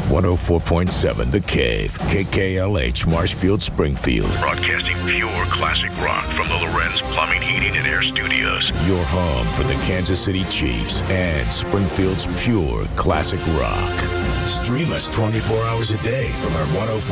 104.7 The Cave, KKLH, Marshfield, Springfield. Broadcasting pure classic rock from the Lorenz Plumbing, Heating, and Air Studios. Your home for the Kansas City Chiefs and Springfield's pure classic rock. Stream us 24 hours a day from our 104.